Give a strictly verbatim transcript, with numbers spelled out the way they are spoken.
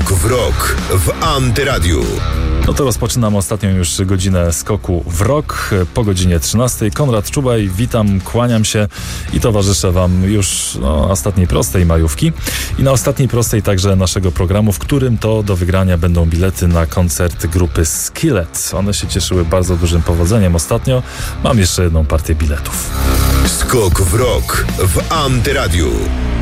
Skok w rok w Antyradiu. No to rozpoczynam ostatnią już godzinę skoku w rok po godzinie trzynastej. Konrad Czubaj, witam, kłaniam się i towarzyszę Wam już no, ostatniej prostej majówki i na ostatniej prostej także naszego programu, w którym to do wygrania będą bilety na koncert grupy Skillet. One się cieszyły bardzo dużym powodzeniem ostatnio. Mam jeszcze jedną partię biletów. Skok w rok w Antyradiu.